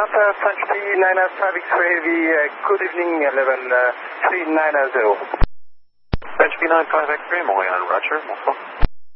Papa French P905 X-ray Heavy, good evening, level 3900. French P95 X-ray, Montréal, Roger, bonsoir.